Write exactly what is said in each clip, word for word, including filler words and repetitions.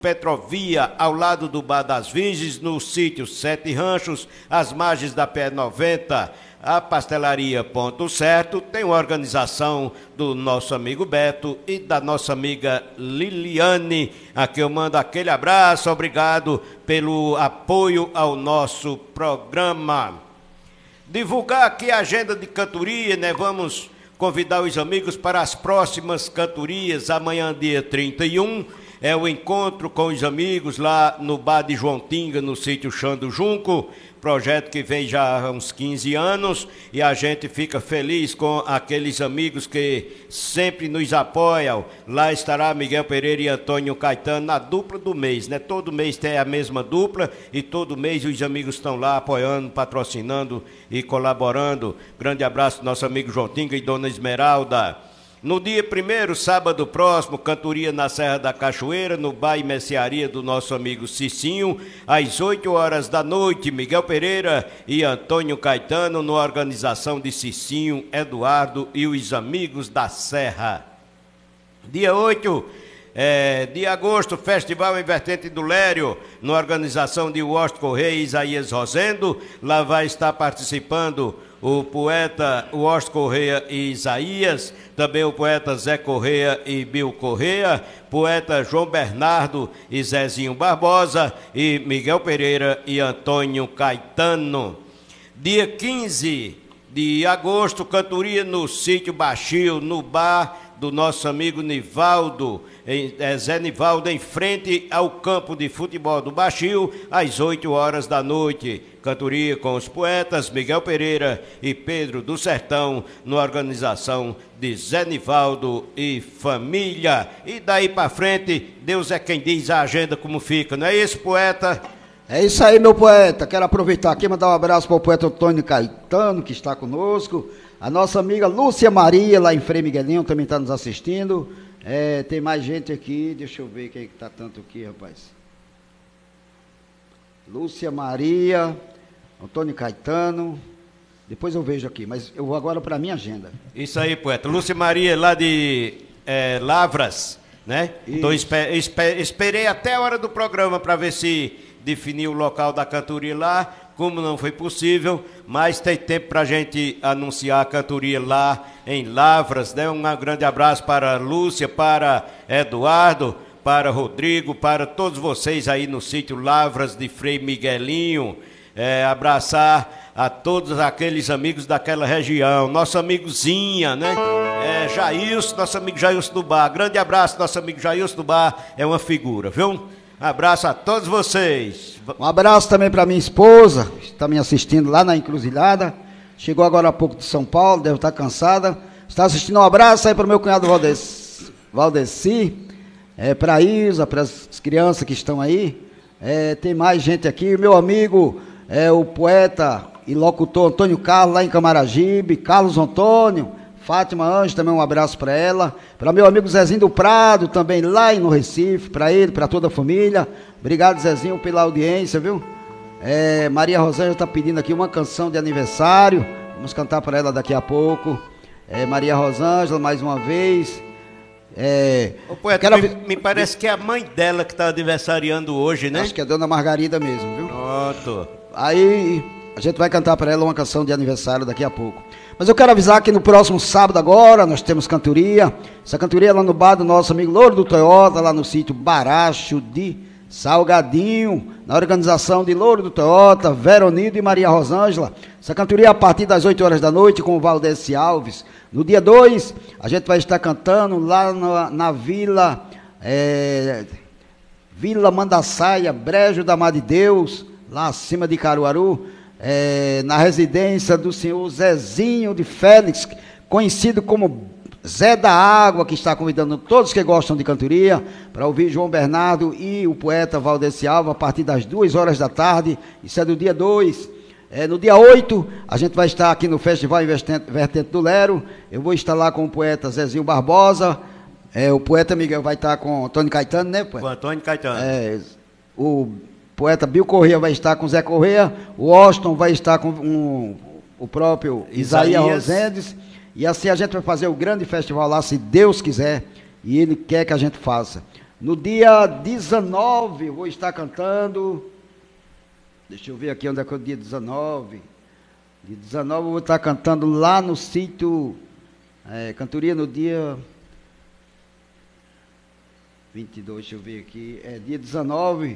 Petrovia, ao lado do Bar das Virgens, no sítio Sete Ranchos, às margens da P noventa. A pastelaria Ponto Certo tem uma organização do nosso amigo Beto e da nossa amiga Liliane. Aqui eu mando aquele abraço, obrigado pelo apoio ao nosso programa. Divulgar aqui a agenda de cantoria, né? Vamos convidar os amigos para as próximas cantorias. Amanhã, dia trinta e um, é o encontro com os amigos lá no Bar de João Tinga, no sítio Chão do Junco, projeto que vem já há uns quinze anos, e a gente fica feliz com aqueles amigos que sempre nos apoiam. Lá estará Miguel Pereira e Antônio Caetano na dupla do mês, né? Todo mês tem a mesma dupla e todo mês os amigos estão lá apoiando, patrocinando e colaborando. Grande abraço do nosso amigo João Tinga e Dona Esmeralda. No dia primeiro, sábado próximo, cantoria na Serra da Cachoeira, no bar e mercearia do nosso amigo Cicinho, às oito horas da noite, Miguel Pereira e Antônio Caetano, na organização de Cicinho, Eduardo e os amigos da Serra. Dia oito é, de agosto, Festival em Vertente do Lério, na organização de Washington Correia e Isaías Rosendo. Lá vai estar participando o poeta Washington Correia e Isaías, também o poeta Zé Correia e Bill Correia, poeta João Bernardo e Zezinho Barbosa, e Miguel Pereira e Antônio Caetano. Dia quinze de agosto, cantoria no sítio Baixio, no bar do nosso amigo Nivaldo, em, é, Zé Nivaldo, em frente ao campo de futebol do Baixio, às oito horas da noite. Cantoria com os poetas Miguel Pereira e Pedro do Sertão, na organização de Zé Nivaldo e família. E daí para frente, Deus é quem diz a agenda como fica, não é isso, poeta? É isso aí, meu poeta. Quero aproveitar aqui e mandar um abraço para o poeta Antônio Caetano, que está conosco. A nossa amiga Lúcia Maria, lá em Frei Miguelinho, também está nos assistindo. É, tem mais gente aqui, deixa eu ver quem está tanto aqui, rapaz. Lúcia Maria, Antônio Caetano, depois eu vejo aqui, mas eu vou agora para a minha agenda. Isso aí, poeta. Lúcia Maria, lá de é, Lavras, né? Então, esper, esper, esperei até a hora do programa para ver se definiu o local da cantoria lá. Como não foi possível, mas tem tempo para a gente anunciar a cantoria lá em Lavras, né? Um grande abraço para Lúcia, para Eduardo, para Rodrigo, para todos vocês aí no sítio Lavras de Frei Miguelinho. É, abraçar a todos aqueles amigos daquela região, nosso amigozinha, né? É, Jailson, nosso amigo Jailson do Bar. Grande abraço, nosso amigo Jailson do Bar, é uma figura, viu? Abraço a todos vocês. Um abraço também para minha esposa, que está me assistindo lá na Encruzilhada. Chegou agora há pouco de São Paulo, deve estar cansada. Está assistindo, um abraço aí para o meu cunhado Valdeci, Valdeci é, para a Isa, para as crianças que estão aí. É, tem mais gente aqui, meu amigo, é, o poeta e locutor Antônio Carlos, lá em Camaragibe, Carlos Antônio, Fátima Anjo, também um abraço para ela. Para meu amigo Zezinho do Prado, também lá no Recife, para ele, para toda a família. Obrigado, Zezinho, pela audiência, viu? É, Maria Rosângela está pedindo aqui uma canção de aniversário. Vamos cantar para ela daqui a pouco. É, Maria Rosângela, mais uma vez. É, Ô, poeta, quero... me, me parece que é a mãe dela que está aniversariando hoje, né? Acho que é a Dona Margarida mesmo, viu? Pronto. Aí a gente vai cantar para ela uma canção de aniversário daqui a pouco. Mas eu quero avisar que no próximo sábado agora nós temos cantoria. Essa cantoria é lá no bar do nosso amigo Louro do Toyota, lá no sítio Baracho de Salgadinho, na organização de Louro do Toyota, Veronido e Maria Rosângela. Essa cantoria é a partir das oito horas da noite com o Valdeci Alves. No dia dois, a gente vai estar cantando lá na, na Vila, é, Vila Mandaçaia, Brejo da Mar de Deus, lá acima de Caruaru. É, na residência do senhor Zezinho de Félix, conhecido como Zé da Água, que está convidando todos que gostam de cantoria para ouvir João Bernardo e o poeta Valdeci Alves a partir das duas horas da tarde. Isso é do dia dois. É, no dia oito, a gente vai estar aqui no Festival Vertente do Lério. Eu vou estar lá com o poeta Zezinho Barbosa. É, o poeta Miguel vai estar com Antônio Caetano, né, poeta? Com Antônio Caetano. É, o poeta Bill Correia vai estar com Zé Correia, o Washington vai estar com um, o próprio Isaías Rosendes, e assim a gente vai fazer o grande festival lá, se Deus quiser, e Ele quer que a gente faça. No dia dezenove, eu vou estar cantando. Deixa eu ver aqui onde é que é o dia dezenove. Dia dezenove eu vou estar cantando lá no sítio. É, cantoria no dia vinte e dois, deixa eu ver aqui. É dia dezenove.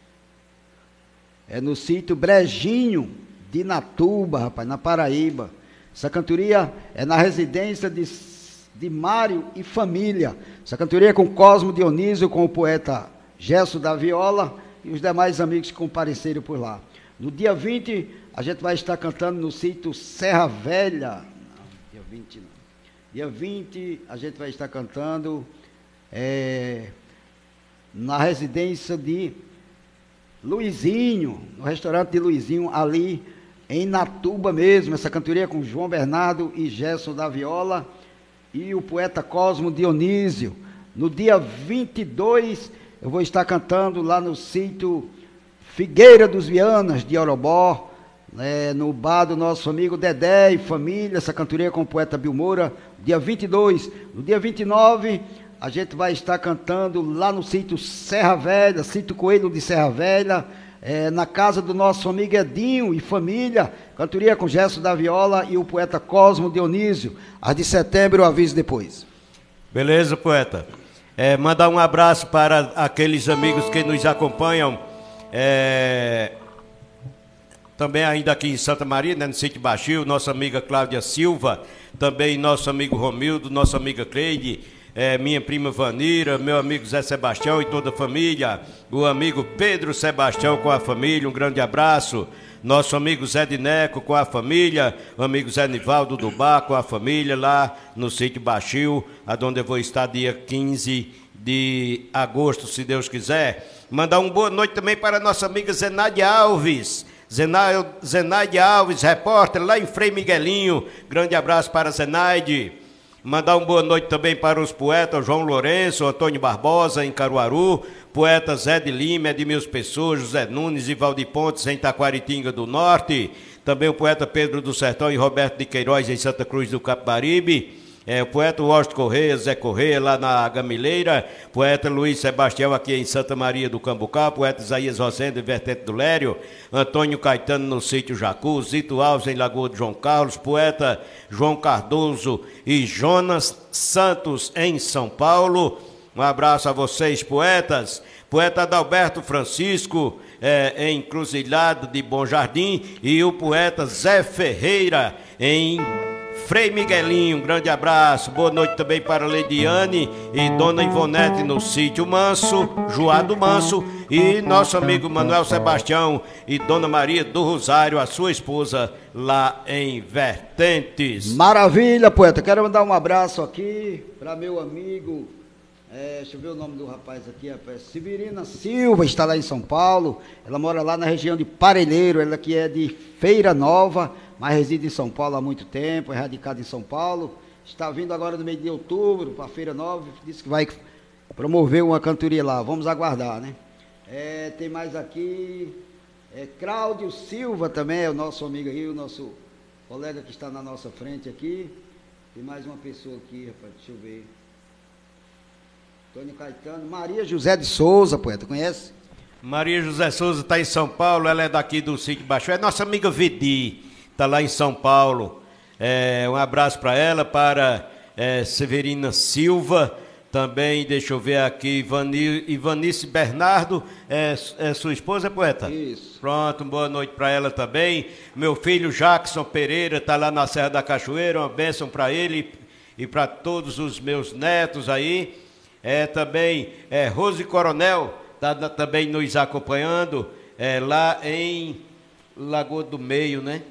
É no sítio Brejinho de Natuba, rapaz, na Paraíba. Essa cantoria é na residência de, de Mário e família. Essa cantoria é com Cosmo Dionísio, com o poeta Gesso da Viola e os demais amigos que compareceram por lá. No dia vinte, a gente vai estar cantando no sítio Serra Velha. Não, dia vinte não. Dia vinte, a gente vai estar cantando é, na residência de Luizinho, no restaurante de Luizinho, ali em Natuba mesmo. Essa cantoria com João Bernardo e Gerson da Viola e o poeta Cosmo Dionísio. No dia vinte e dois, eu vou estar cantando lá no sítio Figueira dos Vianas, de Orobó, né, no bar do nosso amigo Dedé e família. Essa cantoria com o poeta Bilmoura, dia vinte e dois. No dia vinte e nove, a gente vai estar cantando lá no sítio Serra Velha, sítio Coelho de Serra Velha, é, na casa do nosso amigo Edinho e família, cantoria com Gesso da Viola e o poeta Cosmo Dionísio. As de setembro eu aviso depois. Beleza, poeta. É, mandar um abraço para aqueles amigos que nos acompanham, é, também ainda aqui em Santa Maria, né, no sítio Baixio, nossa amiga Cláudia Silva, também nosso amigo Romildo, nossa amiga Cleide, É, minha prima Vanira, meu amigo Zé Sebastião e toda a família, o amigo Pedro Sebastião com a família, um grande abraço. Nosso amigo Zé Dineco com a família, o amigo Zé Nivaldo do Bar com a família lá no sítio Baixio, aonde eu vou estar dia quinze de agosto, se Deus quiser. Mandar uma boa noite também para a nossa amiga Zenaide Alves. Zenaide Alves, repórter lá em Frei Miguelinho. Grande abraço para a Zenaide. Mandar uma boa noite também para os poetas João Lourenço, Antônio Barbosa, em Caruaru, poeta Zé de Lima, Edmilson Pessoa, José Nunes e Valdir Pontes, em Taquaritinga do Norte, também o poeta Pedro do Sertão e Roberto de Queiroz, em Santa Cruz do Capibaribe, é, o poeta Washington Correia, Zé Correia, lá na Gamileira, poeta Luiz Sebastião, aqui em Santa Maria do Cambucá, poeta Isaías Rosendo, em Vertente do Lério, Antônio Caetano, no sítio Jacu, Zito Alves, em Lagoa de João Carlos, poeta João Cardoso e Jonas Santos, em São Paulo. Um abraço a vocês, poetas. Poeta Adalberto Francisco, é, em Cruzilhado de Bom Jardim, e o poeta Zé Ferreira, em Frei Miguelinho. Um grande abraço, boa noite também para Leidiane e Dona Ivonete no sítio Manso, Joado Manso, e nosso amigo Manuel Sebastião e Dona Maria do Rosário, a sua esposa, lá em Vertentes. Maravilha, poeta. Quero mandar um abraço aqui para meu amigo, é, deixa eu ver o nome do rapaz aqui, rapaz, Severina Silva, está lá em São Paulo. Ela mora lá na região de Parelheiro, ela que é de Feira Nova, mas reside em São Paulo há muito tempo, é radicado em São Paulo. Está vindo agora no mês de outubro para a Feira Nova, disse que vai promover uma cantoria lá. Vamos aguardar, né? É, tem mais aqui, é, Cláudio Silva também, é o nosso amigo aí, o nosso colega que está na nossa frente aqui. Tem mais uma pessoa aqui, rapaz, deixa eu ver. Antônio Caetano, Maria José de Souza, poeta, conhece? Maria José Souza está em São Paulo, ela é daqui do sítio Baixo, é nossa amiga Vedi, está lá em São Paulo. É, um abraço para ela, para é, Severina Silva, também, deixa eu ver aqui, Ivani, Ivanice Bernardo, é, é sua esposa, poeta? Isso. Pronto, boa noite para ela também. Meu filho Jackson Pereira está lá na Serra da Cachoeira, uma bênção para ele e para todos os meus netos aí. É, também é, Rose Coronel está também nos acompanhando, é, lá em Lagoa do Meio, né?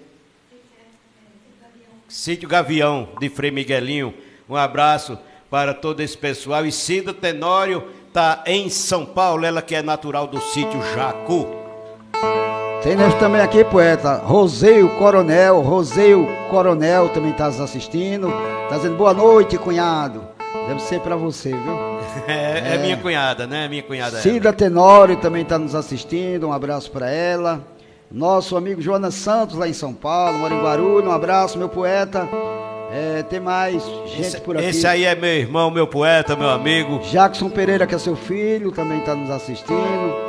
Sítio Gavião, de Frei Miguelinho. Um abraço para todo esse pessoal. E Cida Tenório está em São Paulo, ela que é natural do sítio Jacu. Tem nesse também aqui, poeta, Roseio Coronel, Roseio Coronel também está nos assistindo. Está dizendo boa noite, cunhado. Deve ser para você, viu? É, é, é minha cunhada, né? Minha cunhada. Cida ela. Tenório também está nos assistindo, um abraço para ela. Nosso amigo Jonas Santos, lá em São Paulo, mora em Guarulhos, um abraço, meu poeta. É, tem mais gente esse, por aqui. Esse aí é meu irmão, meu poeta, meu amigo. Jackson Pereira, que é seu filho, também está nos assistindo.